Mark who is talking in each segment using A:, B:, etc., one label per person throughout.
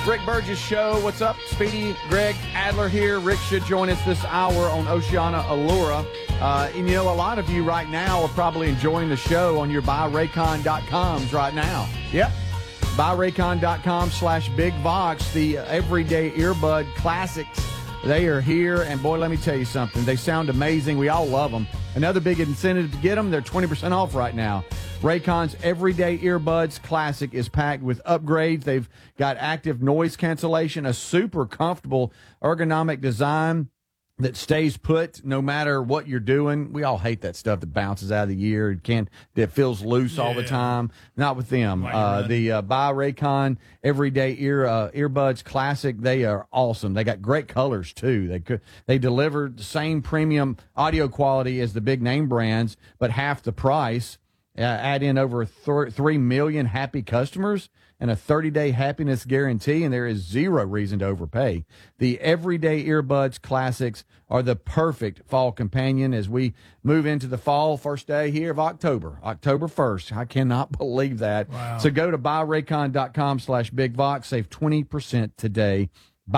A: Rick Burgess Show. What's up? Speedy, Greg Adler here. Rick should join us this hour on Oceana Allura. And a lot of you right now are probably enjoying the show on your buyraycon.coms right now. Yep. Buyraycon.com/BigVox, the everyday earbud classics. They are here, and boy, let me tell you something. They sound amazing. We all love them. Another big incentive to get them, they're 20% off right now. Raycon's Everyday Earbuds Classic is packed with upgrades. They've got active noise cancellation, a super comfortable ergonomic design that stays put no matter what you're doing. We all hate that stuff that bounces out of the ear. That feels loose all the time. Not with them. The Buy Raycon Everyday Earbuds Classic, they are awesome. They got great colors too. They deliver the same premium audio quality as the big name brands, but half the price. Add in over 3 million happy customers and a 30-day happiness guarantee, and there is zero reason to overpay. The Everyday Earbuds Classics are the perfect fall companion as we move into the fall, first day here of October 1st. I cannot believe that.
B: Wow.
A: So go to buyraycon.com/BigVox, save 20% today.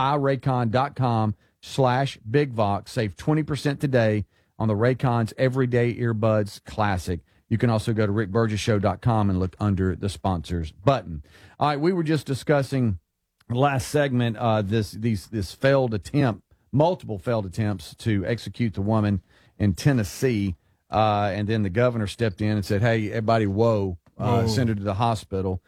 A: Buyraycon.com/BigVox, save 20% today on the Raycon's Everyday Earbuds Classic. You can also go to rickburgessshow.com and look under the sponsors button. All right, we were just discussing the last segment, this failed attempt, multiple failed attempts to execute the woman in Tennessee, and then the governor stepped in and said, "Hey, everybody, whoa. Send her to the hospital."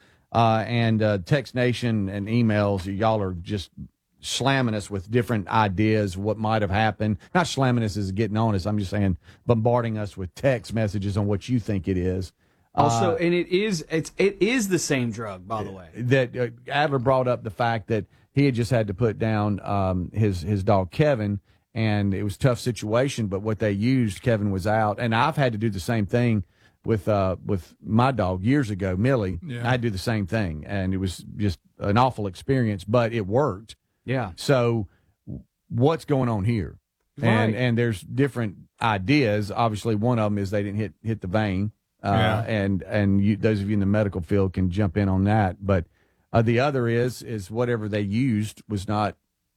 A: And Text Nation and emails, y'all are just slamming us with different ideas what might have happened. Not slamming us as getting on us. I'm just saying bombarding us with text messages on what you think it is.
C: Also, and it is the same drug, by the way.
A: That Adler brought up the fact that he had just had to put down his dog Kevin, and it was a tough situation. But what they used, Kevin was out, and I've had to do the same thing with my dog years ago, Millie.
B: Yeah.
A: I had to do the same thing, and it was just an awful experience, but it worked.
C: Yeah.
A: So what's going on here?
C: Right.
A: And there's different ideas. Obviously, one of them is they didn't hit the vein. And those of you in the medical field can jump in on that. But the other is whatever they used was not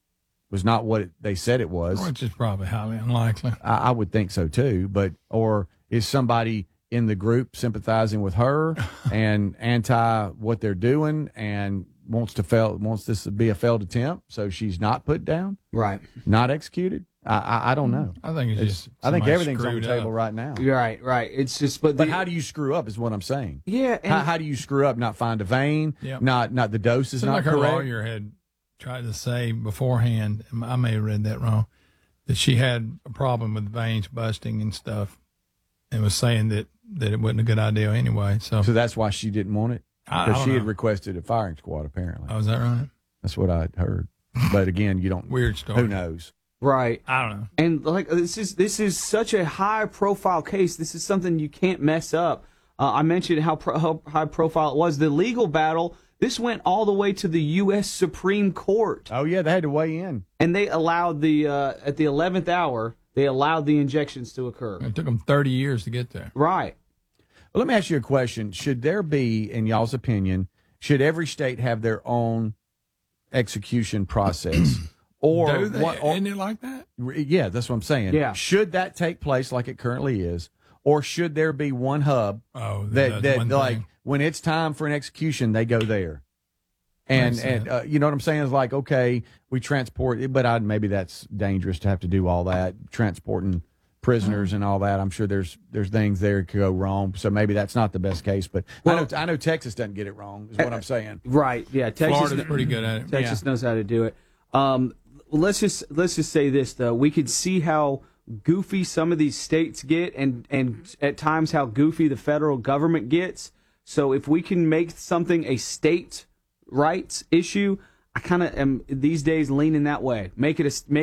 A: what they said it was.
B: Which is probably highly unlikely.
A: I would think so too. Or is somebody in the group sympathizing with her and anti what they're doing and wants this to be a failed attempt, so she's not put down,
C: Right.
A: not executed. I don't know.
B: I think
A: I think everything's on the table right now.
C: Right. It's just, but
A: how do you screw up is what I'm saying.
C: Yeah. And
A: How do you screw up? Not find a vein.
B: Yep.
A: Not the dose is
B: Seemed
A: not
B: like her
A: correct.
B: lawyer had tried to say beforehand, and I may have read that wrong, that she had a problem with veins busting and stuff, and was saying that it wasn't a good idea anyway. So
A: that's why she didn't want it.
B: I
A: Because
B: don't
A: she had
B: know.
A: requested a firing squad, apparently.
B: Oh, is that right?
A: That's what I heard. But again, you don't.
B: Weird story.
A: Who knows?
C: right.
B: I don't know.
C: And like this is such a high profile case. This is something you can't mess up. I mentioned how high profile it was. The legal battle. This went all the way to the U.S. Supreme Court,
A: Oh yeah, they had to weigh in.
C: and they allowed at the 11th hour they allowed the injections to occur.
B: It took them 30 years to get there.
C: Right.
A: Well, let me ask you a question. Should there be, in y'all's opinion, should every state have their own execution process? Or
B: Do they? Isn't it like that?
A: Yeah, that's what I'm saying.
C: Yeah.
A: Should that take place like it currently is? Or should there be one hub
B: Oh,
A: that
B: that's one
A: like
B: thing.
A: when it's time for an execution, they go there? And you know what I'm saying? It's like, okay, we transport it, but maybe that's dangerous to have to do all that, transporting prisoners and all that. I'm sure there's things there that could go wrong. So maybe that's not the best case. But I know Texas doesn't get it wrong, is what I'm saying.
C: Right. Yeah. Texas.
B: Florida's pretty good at it.
C: Texas knows how to do it. Let's just say this though. We could see how goofy some of these states get, and at times how goofy the federal government gets. So if we can make something a state rights issue, I kind of am these days leaning that way. Make